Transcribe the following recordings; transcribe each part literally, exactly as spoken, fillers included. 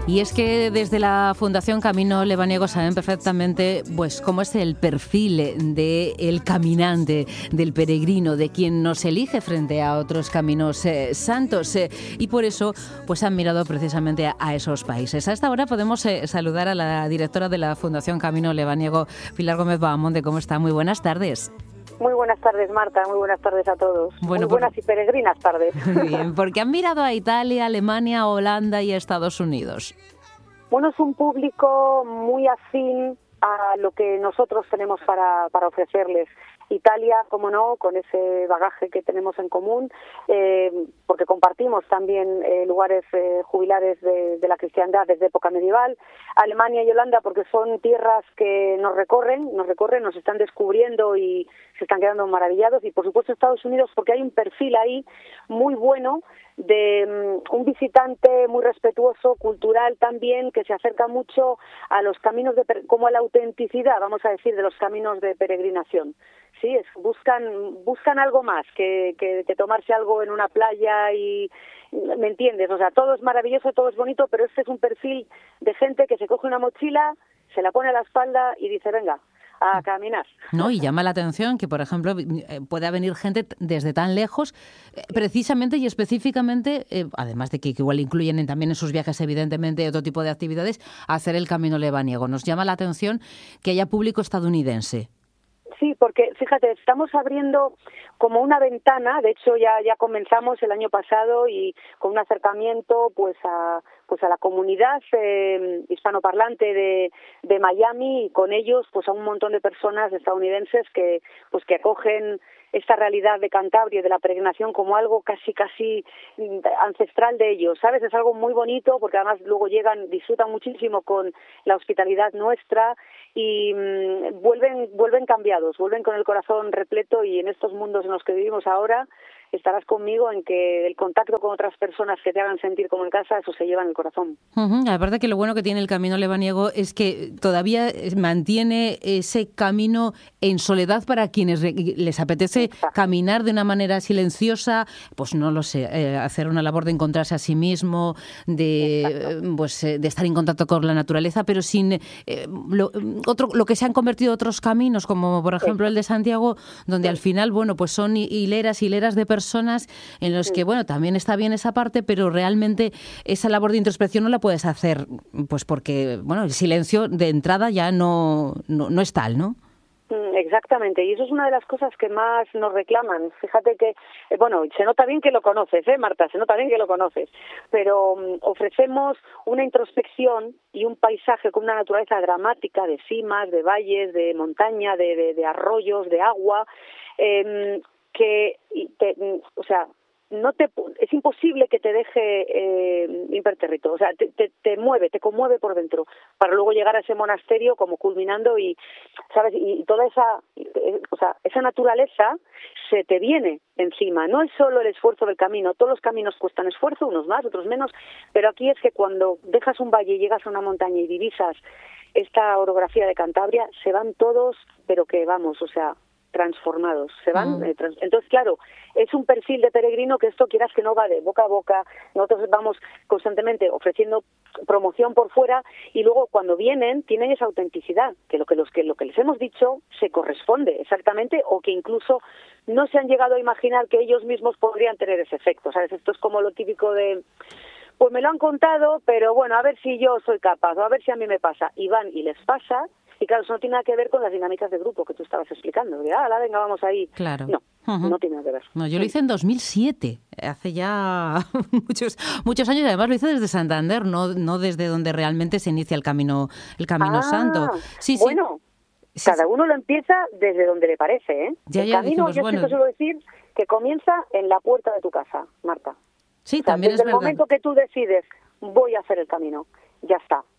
Y es que desde la Fundación Camino Lebaniego saben perfectamente pues cómo es el perfil del caminante, del peregrino, de quien nos elige frente a otros caminos eh, santos. Eh, y por eso pues han mirado precisamente a, a esos países. A esta hora podemos eh, saludar a la directora de la Fundación Camino Lebaniego, Pilar Gómez Bahamonde. ¿Cómo está? Muy buenas tardes. Muy buenas tardes, Marta. Muy buenas tardes a todos. Bueno, Muy buenas por... y peregrinas tardes. Bien, porque han mirado a Italia, Alemania, Holanda y a Estados Unidos. Bueno, es un público muy afín a lo que nosotros tenemos para, para ofrecerles. Italia, como no, con ese bagaje que tenemos en común, eh, porque compartimos también eh, lugares eh, jubilares de, de la cristiandad desde época medieval. Alemania y Holanda, porque son tierras que nos recorren, nos recorren, nos están descubriendo y se están quedando maravillados. Y por supuesto Estados Unidos, porque hay un perfil ahí muy bueno de um, un visitante muy respetuoso, cultural también, que se acerca mucho a los caminos, de como a la autenticidad, vamos a decir, de los caminos de peregrinación. Sí, es, buscan buscan algo más que, que, que tomarse algo en una playa y, ¿me entiendes? O sea, todo es maravilloso, todo es bonito, pero este es un perfil de gente que se coge una mochila, se la pone a la espalda y dice, venga, a caminar. No, y llama la atención que, por ejemplo, pueda venir gente desde tan lejos, precisamente y específicamente, eh, además de que, que igual incluyen también en sus viajes, evidentemente, otro tipo de actividades, a hacer el Camino Lebaniego. Nos llama la atención que haya público estadounidense. Sí, porque fíjate, estamos abriendo como una ventana, de hecho ya ya comenzamos el año pasado y con un acercamiento pues a pues a la comunidad eh, hispanoparlante de, de Miami y con ellos pues a un montón de personas estadounidenses que pues que acogen esta realidad de Cantabria y de la peregrinación como algo casi casi ancestral de ellos, ¿sabes? Es algo muy bonito porque además luego llegan, disfrutan muchísimo con la hospitalidad nuestra y mmm, vuelven vuelven cambiados, vuelven con el corazón repleto y en estos mundos en los que vivimos ahora estarás conmigo en que el contacto con otras personas que te hagan sentir como en casa, eso se lleva en el corazón. Uh-huh. La verdad que lo bueno que tiene el Camino Lebaniego es que todavía mantiene ese camino en soledad para quienes les apetece Exacto. caminar de una manera silenciosa, pues no lo sé, eh, hacer una labor de encontrarse a sí mismo, de, pues, de estar en contacto con la naturaleza, pero sin eh, lo, otro, lo que se han convertido otros caminos, como por ejemplo el de Santiago, donde sí. al final, bueno, pues son hileras, hileras de personas personas en los que, bueno, también está bien esa parte, pero realmente esa labor de introspección no la puedes hacer, pues porque, bueno, el silencio de entrada ya no, no, no es tal, ¿no? Exactamente, y eso es una de las cosas que más nos reclaman. Fíjate que, eh, bueno, se nota bien que lo conoces, ¿eh, Marta? Se nota bien que lo conoces, pero um, ofrecemos una introspección y un paisaje con una naturaleza dramática de cimas, de valles, de montaña, de, de, de arroyos, de agua, eh, que, te, o sea, no te es imposible que te deje eh, impertérrito, o sea, te, te, te mueve, te conmueve por dentro, para luego llegar a ese monasterio como culminando y, ¿sabes? Y toda esa, eh, o sea, esa naturaleza se te viene encima, no es solo el esfuerzo del camino, todos los caminos cuestan esfuerzo, unos más, otros menos, pero aquí es que cuando dejas un valle y llegas a una montaña y divisas esta orografía de Cantabria, se van todos, pero que vamos, o sea, transformados, se van, mm. eh, trans... entonces claro, es un perfil de peregrino que esto quieras que no va de boca a boca, nosotros vamos constantemente ofreciendo promoción por fuera y luego cuando vienen tienen esa autenticidad, que lo que los que lo que les hemos dicho se corresponde exactamente o que incluso no se han llegado a imaginar que ellos mismos podrían tener ese efecto, ¿sabes? Esto es como lo típico de pues me lo han contado, pero bueno, a ver si yo soy capaz o a ver si a mí me pasa, y van y les pasa. Y claro, eso no tiene nada que ver con las dinámicas de grupo que tú estabas explicando. De, ah, la venga, vamos ahí. Claro. No, uh-huh. no tiene nada que ver. No, yo lo hice en dos mil siete, hace ya muchos muchos años. Además lo hice desde Santander, no no desde donde realmente se inicia el camino el camino ah, santo. Sí, bueno, sí. cada sí, uno lo empieza desde donde le parece, ¿eh? Ya, el ya camino, dijimos, yo bueno, siempre suelo decir que comienza en la puerta de tu casa, Marta. Sí, o sea, también desde es el verdad. momento que tú decides, voy a hacer el camino, ya está.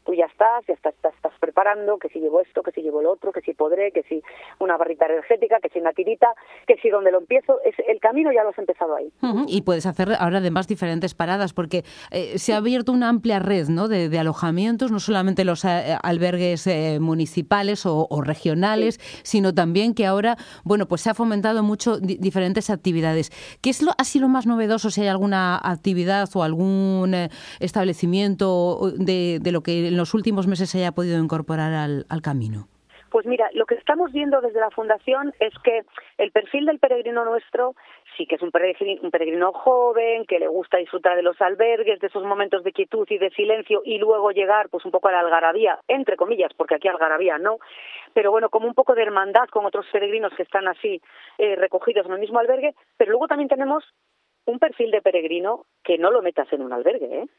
tú ya estás, ya estás, estás, estás preparando, que si llevo esto, que si llevo lo otro, que si podré, que si una barrita energética, que si una tirita, que si donde lo empiezo, es el camino ya lo has empezado ahí. Uh-huh. Y puedes hacer ahora además diferentes paradas, porque eh, se ha abierto una amplia red, ¿no?, de, de alojamientos, no solamente los eh, albergues eh, municipales o, o regionales, sí, sino también que ahora, bueno, pues se ha fomentado mucho di- diferentes actividades. ¿Qué es lo, ha sido lo más novedoso, si hay alguna actividad o algún eh, establecimiento de, de lo que en los últimos meses se haya podido incorporar al, al camino? Pues mira, lo que estamos viendo desde la Fundación es que el perfil del peregrino nuestro sí que es un peregrino, un peregrino joven, que le gusta disfrutar de los albergues, de esos momentos de quietud y de silencio, y luego llegar pues un poco a la algarabía, entre comillas, porque aquí algarabía no, pero bueno, como un poco de hermandad con otros peregrinos que están así eh, recogidos en el mismo albergue. Pero luego también tenemos un perfil de peregrino que no lo metas en un albergue, ¿eh?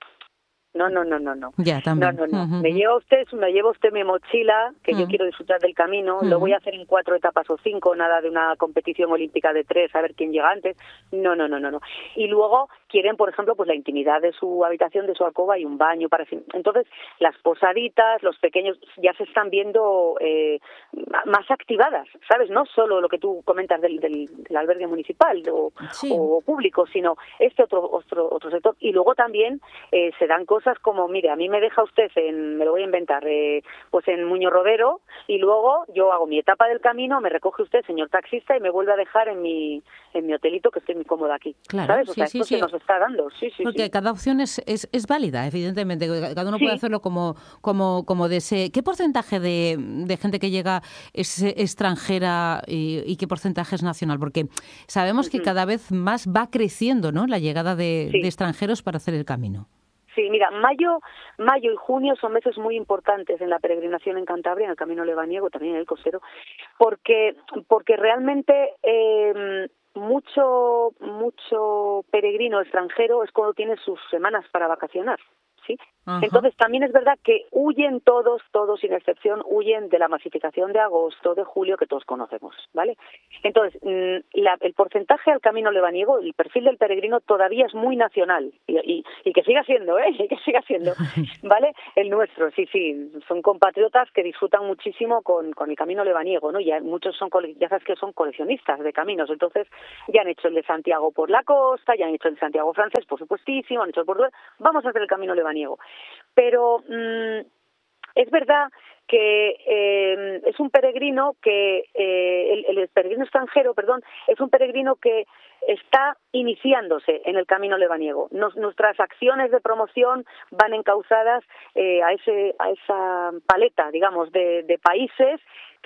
No, no, no, no, no. Ya, también. No, no, no. Uh-huh. Me lleva usted, me lleva usted mi mochila, que uh-huh. yo quiero disfrutar del camino, uh-huh. lo voy a hacer en cuatro etapas o cinco, nada de una competición olímpica de tres, a ver quién llega antes. No, no, no, no, no. Y luego quieren, por ejemplo, pues la intimidad de su habitación, de su alcoba y un baño para... Entonces, las posaditas, los pequeños, ya se están viendo eh, más activadas, ¿sabes? No solo lo que tú comentas del, del, del albergue municipal o, sí. o público, sino este otro, otro, otro sector. Y luego también eh, se dan cosas como, mire, a mí me deja usted en, me lo voy a inventar, eh, pues en Muñoz Rodero, y luego yo hago mi etapa del camino, me recoge usted, señor taxista, y me vuelve a dejar en mi en mi hotelito, que estoy muy cómoda aquí. Claro, ¿sabes? O sí, sea, sí, esto sí. se nos está dando. Sí, sí, Porque sí. cada opción es, es, es válida, evidentemente. Cada uno sí. puede hacerlo como, como, como desee. ¿Qué porcentaje de, de gente que llega es extranjera y, y qué porcentaje es nacional? Porque sabemos que uh-huh. cada vez más va creciendo, ¿no?, la llegada de, sí. de extranjeros para hacer el camino. Sí, mira, mayo, mayo y junio son meses muy importantes en la peregrinación en Cantabria, en el Camino Lebaniego, también en el Cosero, porque porque realmente eh, mucho mucho peregrino extranjero es cuando tiene sus semanas para vacacionar, ¿sí? Ajá. Entonces también es verdad que huyen todos, todos sin excepción, huyen de la masificación de agosto, de julio, que todos conocemos, ¿vale? Entonces, la, el porcentaje al Camino Lebaniego, el perfil del peregrino todavía es muy nacional, y, y, y que siga siendo, ¿eh? Y que siga siendo, ¿vale? El nuestro, sí, sí, son compatriotas que disfrutan muchísimo con, con el Camino Lebaniego, ¿no? Ya muchos son, ya sabes que son coleccionistas de caminos, entonces ya han hecho el de Santiago por la costa, ya han hecho el de Santiago francés, por supuestísimo, han hecho el Portugal, vamos a hacer el Camino Lebaniego. Pero mmm, es verdad que eh, es un peregrino que, eh, el, el peregrino extranjero, perdón, es un peregrino que está iniciándose en el Camino Lebaniego. Nos, nuestras acciones de promoción van encauzadas eh, a ese a esa paleta, digamos, de, de países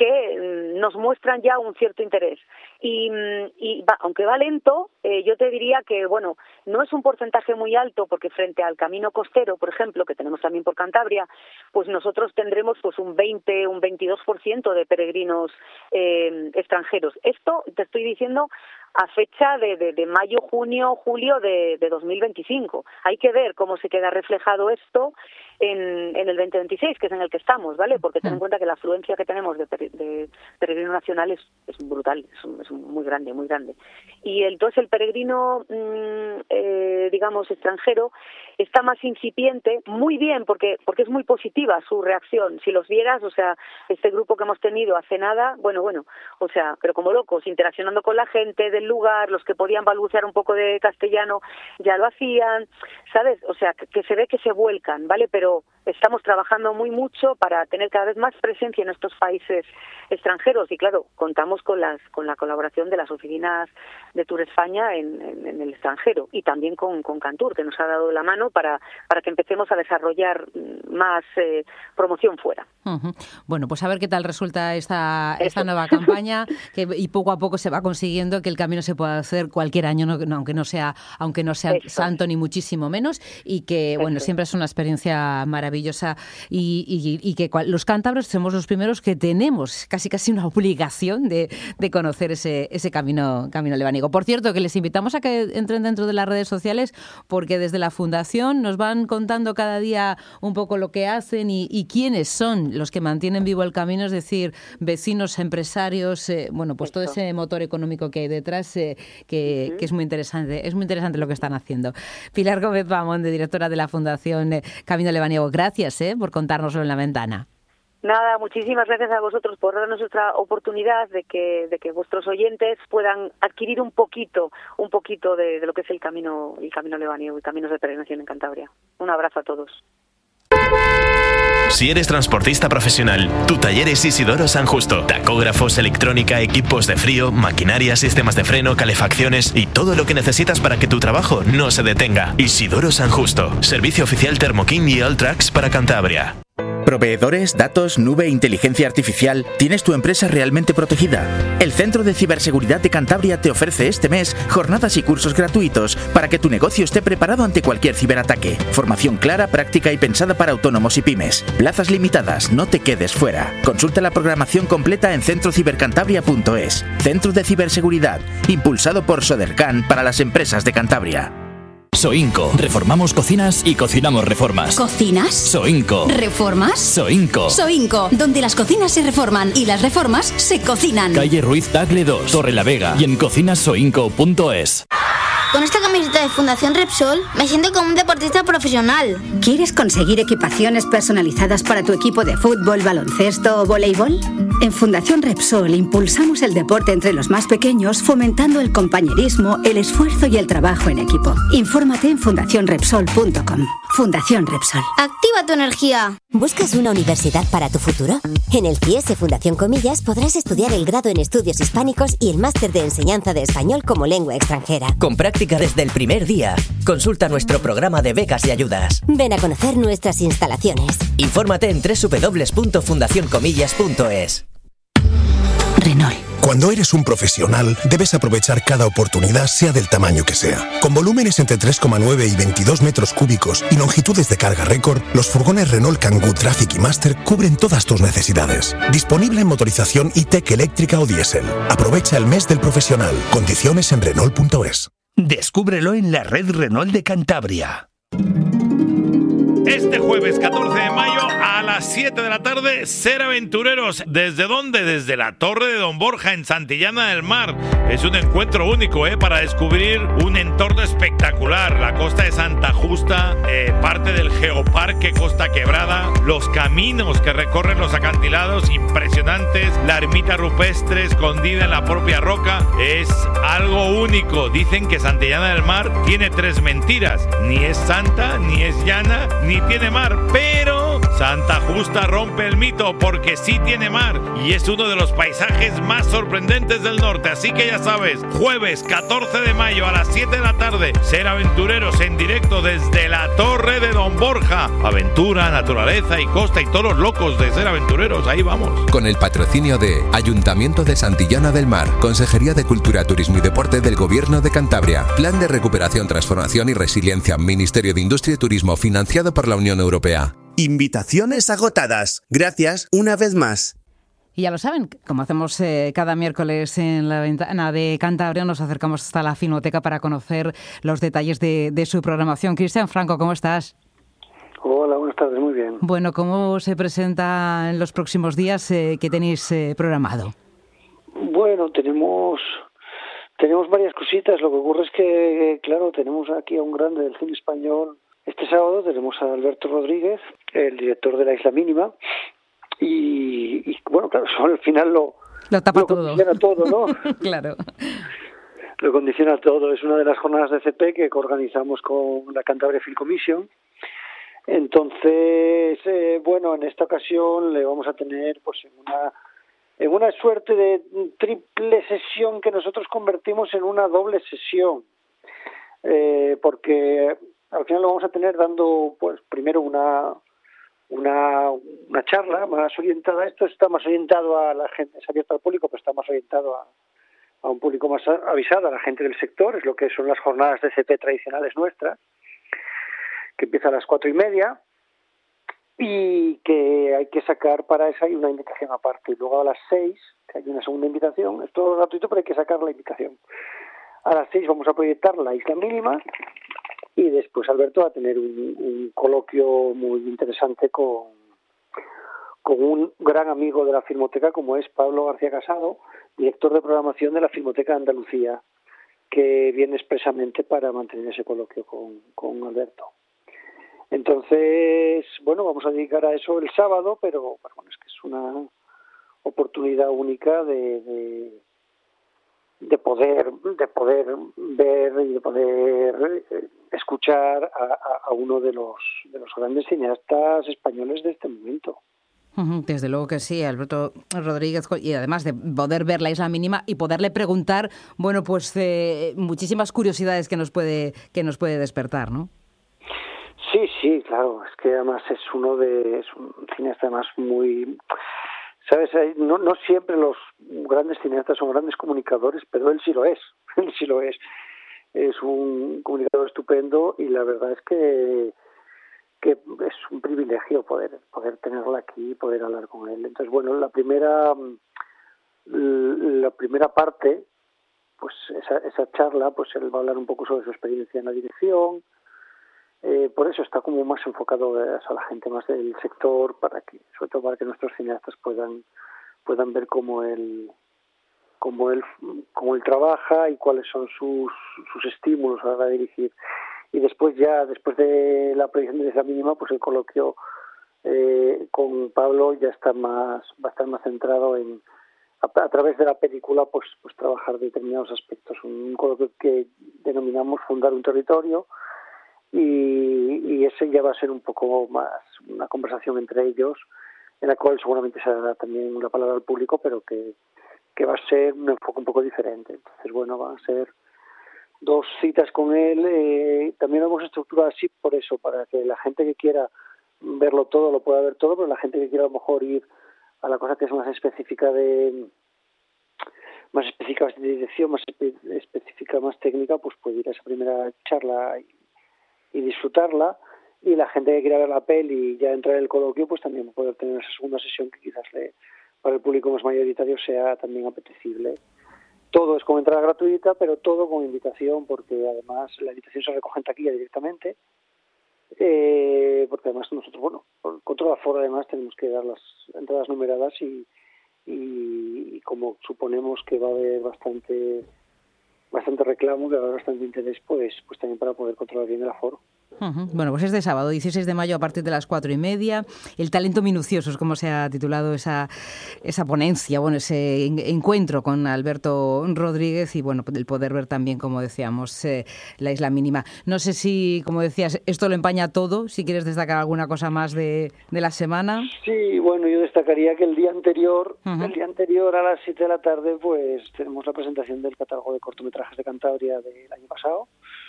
que nos muestran ya un cierto interés. Y, y va, aunque va lento, eh, yo te diría que, bueno, no es un porcentaje muy alto, porque frente al camino costero, por ejemplo, que tenemos también por Cantabria, pues nosotros tendremos pues un veinte, un veintidós por ciento de peregrinos eh, extranjeros. Esto te estoy diciendo a fecha de, de, de mayo, junio, julio de, de dos mil veinticinco. Hay que ver cómo se queda reflejado esto en, en el veinte veintiséis, que es en el que estamos, ¿vale? Porque ten en cuenta que la afluencia que tenemos de, per, de peregrino nacional es, es brutal, es, es muy grande, muy grande. Y entonces el peregrino, mmm, eh, digamos, extranjero, está más incipiente, muy bien, porque porque es muy positiva su reacción. Si los vieras, o sea, este grupo que hemos tenido hace nada, bueno, bueno, o sea, pero como locos, interaccionando con la gente del lugar, los que podían balbucear un poco de castellano ya lo hacían, ¿sabes? O sea, que, que se ve que se vuelcan, ¿vale? Pero estamos trabajando muy mucho para tener cada vez más presencia en estos países extranjeros y, claro, contamos con las con la colaboración de las oficinas de Tour España en, en, en el extranjero y también con, con Cantur, que nos ha dado la mano para, para que empecemos a desarrollar más eh, promoción fuera. Uh-huh. Bueno, pues a ver qué tal resulta esta, esta nueva campaña que, y poco a poco se va consiguiendo que el camino se pueda hacer cualquier año, no, no, aunque no sea aunque no sea Eso. santo ni muchísimo menos, y que, Eso. bueno, siempre es una experiencia maravillosa y, y, y que los cántabros somos los primeros que tenemos casi casi una obligación de, de conocer ese, ese camino, camino lebaniego. Por cierto, que les invitamos a que entren dentro de las redes sociales, porque desde la Fundación nos van contando cada día un poco lo que hacen y, y quiénes son los que mantienen vivo el camino, es decir, vecinos, empresarios, eh, bueno, pues Eso. todo ese motor económico que hay detrás, eh, que, uh-huh. que es muy interesante, es muy interesante lo que están haciendo. Pilar Gómez Bamón, de directora de la Fundación eh, Camino Lebaniego. Gracias ¿eh? por contárnoslo en La Ventana. Nada, muchísimas gracias a vosotros por darnos esta oportunidad de que de que vuestros oyentes puedan adquirir un poquito, un poquito de, de lo que es el camino, el camino lebaniego y caminos de peregrinación en Cantabria. Un abrazo a todos. Si eres transportista profesional, tu taller es Isidoro San Justo. Tacógrafos, electrónica, equipos de frío, maquinaria, sistemas de freno, calefacciones y todo lo que necesitas para que tu trabajo no se detenga. Isidoro San Justo. Servicio oficial Thermoking y Alltrax para Cantabria. Proveedores, datos, nube, inteligencia artificial. ¿Tienes tu empresa realmente protegida? El Centro de Ciberseguridad de Cantabria te ofrece este mes jornadas y cursos gratuitos para que tu negocio esté preparado ante cualquier ciberataque. Formación clara, práctica y pensada para autónomos y pymes. Plazas limitadas, no te quedes fuera. Consulta la programación completa en centro cibercantabria punto es. Centro de Ciberseguridad, impulsado por Sodercan para las empresas de Cantabria. Soinco. Reformamos cocinas y cocinamos reformas. ¿Cocinas? Soinco. ¿Reformas? Soinco. Soinco, donde las cocinas se reforman y las reformas se cocinan. Calle Ruiz Tagle dos, Torre la Vega y en cocinas soinco punto es. Con esta camiseta de Fundación Repsol me siento como un deportista profesional. ¿Quieres conseguir equipaciones personalizadas para tu equipo de fútbol, baloncesto o voleibol? En Fundación Repsol impulsamos el deporte entre los más pequeños, fomentando el compañerismo, el esfuerzo y el trabajo en equipo. Infórmate en fundación repsol punto com. Fundación Repsol. ¡Activa tu energía! ¿Buscas una universidad para tu futuro? En el C I E S E Fundación Comillas podrás estudiar el grado en Estudios Hispánicos y el máster de Enseñanza de Español como Lengua Extranjera. Con práctica desde el primer día. Consulta nuestro programa de becas y ayudas. Ven a conocer nuestras instalaciones. Infórmate en doble u doble u doble u punto fundación comillas punto es. Renault. Cuando eres un profesional, debes aprovechar cada oportunidad, sea del tamaño que sea. Con volúmenes entre tres coma nueve y veintidós metros cúbicos y longitudes de carga récord, los furgones Renault Kangoo Traffic y Master cubren todas tus necesidades. Disponible en motorización E-Tech eléctrica o diésel. Aprovecha el mes del profesional. Condiciones en Renault punto es. Descúbrelo en la red Renault de Cantabria. Este jueves catorce de mayo a las siete de la tarde, Ser Aventureros. ¿Desde dónde? Desde la Torre de Don Borja en Santillana del Mar. Es un encuentro único ¿eh? para descubrir un entorno espectacular. La costa de Santa Justa, eh, parte del Geoparque Costa Quebrada, los caminos que recorren los acantilados impresionantes, la ermita rupestre escondida en la propia roca. Es algo único. Dicen que Santillana del Mar tiene tres mentiras. Ni es santa, ni es llana, ni tiene mar, pero Santa Justa rompe el mito porque sí tiene mar y es uno de los paisajes más sorprendentes del norte. Así que ya sabes, jueves catorce de mayo a las siete de la tarde, Ser Aventureros en directo desde la Torre de Don Borja. Aventura, naturaleza y costa y todos los locos de Ser Aventureros, ahí vamos. Con el patrocinio de Ayuntamiento de Santillana del Mar, Consejería de Cultura, Turismo y Deporte del Gobierno de Cantabria, Plan de Recuperación, Transformación y Resiliencia, Ministerio de Industria y Turismo, financiado por la Unión Europea. Invitaciones agotadas. Gracias una vez más. Y ya lo saben, como hacemos eh, cada miércoles en La Ventana de Cantabria, nos acercamos hasta la Filmoteca para conocer los detalles de, de su programación. Cristian Franco, ¿cómo estás? Hola, buenas tardes, muy bien. Bueno, ¿cómo se presenta en los próximos días eh, que tenéis eh, programado? Bueno, tenemos tenemos varias cositas. Lo que ocurre es que, claro, tenemos aquí a un grande del cine español. Este sábado tenemos a Alberto Rodríguez, el director de La Isla Mínima, y, y bueno, claro, eso al final lo, lo tapa lo todo. condiciona todo, ¿no? Claro. Lo condiciona todo. Es una de las jornadas de C P que organizamos con la Cantabria Film Commission. Entonces, eh, bueno, en esta ocasión le vamos a tener pues en una en una suerte de triple sesión que nosotros convertimos en una doble sesión, eh, porque al final lo vamos a tener dando, pues, primero una una una charla más orientada. Esto está más orientado a la gente, es abierto al público, pero está más orientado a, a un público más avisado, a la gente del sector. Es lo que son las jornadas de C P tradicionales nuestras, que empieza a las cuatro y media y que hay que sacar para esa hay una invitación aparte. Y luego a las seis, que hay una segunda invitación, es todo gratuito, pero hay que sacar la invitación. A las seis vamos a proyectar La Isla Mínima. Y después Alberto va a tener un, un coloquio muy interesante con, con un gran amigo de la Filmoteca, como es Pablo García Casado, director de programación de la Filmoteca de Andalucía, que viene expresamente para mantener ese coloquio con, con Alberto. Entonces, bueno, vamos a dedicar a eso el sábado, pero bueno, es que es una oportunidad única de, de, de poder de poder ver y de poder escuchar a, a uno de los de los grandes cineastas españoles de este momento. Desde luego que sí, Alberto Rodríguez, y además de poder ver La Isla Mínima y poderle preguntar, bueno, pues eh, muchísimas curiosidades que nos puede que nos puede despertar, ¿no? Sí, sí, claro, es que además es uno de es un cineasta además muy, sabes, no no siempre los grandes cineastas son grandes comunicadores, pero él sí lo es, él sí lo es, es un comunicador estupendo y la verdad es que que es un privilegio poder poder tenerlo aquí y poder hablar con él. Entonces, bueno, la primera la primera parte, pues esa esa charla, pues él va a hablar un poco sobre su experiencia en la dirección. Eh, por eso está como más enfocado a la gente más del sector, para que, sobre todo para que nuestros cineastas puedan puedan ver cómo él cómo él cómo él trabaja y cuáles son sus sus estímulos a la hora de dirigir. Y después ya, después de la proyección de Isla Mínima, pues el coloquio eh, con Pablo ya está más, va a estar más centrado en, a, a través de la película, pues, pues trabajar determinados aspectos. Un coloquio que denominamos Fundar un Territorio, y, y ese ya va a ser un poco más una conversación entre ellos, en la cual seguramente se dará también una palabra al público, pero que, que va a ser un enfoque un poco diferente. Entonces, bueno, va a ser dos citas con él. Eh, también lo hemos estructurado así por eso, para que la gente que quiera verlo todo lo pueda ver todo, pero la gente que quiera a lo mejor ir a la cosa que es más específica de más específica de dirección, más específica, más técnica, pues puede ir a esa primera charla y, y disfrutarla, y la gente que quiera ver la peli y ya entrar en el coloquio, pues también va a poder tener esa segunda sesión que quizás le, para el público más mayoritario sea también apetecible. Todo es con entrada gratuita, pero todo con invitación, porque además la invitación se recoge en taquilla directamente, eh, porque además nosotros, bueno, por control de aforo además tenemos que dar las entradas numeradas y, y, y como suponemos que va a haber bastante bastante reclamo, que va a haber bastante interés, pues, pues también para poder controlar bien el aforo. Uh-huh. Bueno, pues es de sábado, dieciséis de mayo, a partir de las cuatro y media. El talento minucioso es como se ha titulado esa esa ponencia, bueno, ese en, encuentro con Alberto Rodríguez, y bueno, el poder ver también, como decíamos, eh, La Isla Mínima. No sé si, como decías, esto lo empaña todo, si quieres destacar alguna cosa más de, de la semana. Sí, bueno, yo destacaría que el día anterior, uh-huh. el día anterior a las siete de la tarde, pues tenemos la presentación del catálogo de cortometrajes de Cantabria del año pasado.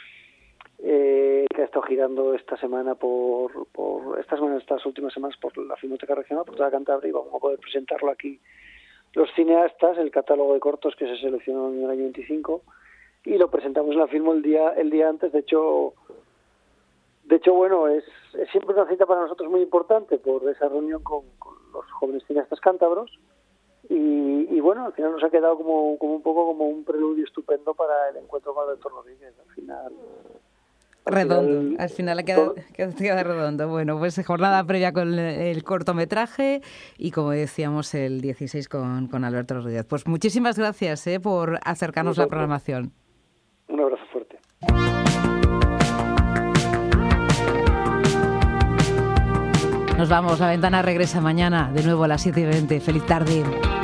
Eh, que ha estado girando esta semana por, por estas semanas, estas últimas semanas por la Filmoteca Regional, por toda Cantabria, y vamos a poder presentarlo aquí los cineastas, el catálogo de cortos que se seleccionó en el año veinticinco, y lo presentamos en la Filmo el día el día antes. De hecho, de hecho bueno, es, es siempre una cita para nosotros muy importante por esa reunión con, con los jóvenes cineastas cántabros, y, y bueno, al final nos ha quedado como, como un poco como un preludio estupendo para el encuentro con Alberto Rodríguez. Al final redondo, al final queda, queda, queda redondo. Bueno, pues jornada previa con el cortometraje y, como decíamos, el dieciséis con, con Alberto Rodríguez. Pues muchísimas gracias eh, por acercarnos la programación. Un abrazo fuerte. Nos vamos, La Ventana regresa mañana de nuevo a las siete y veinte. Feliz tarde.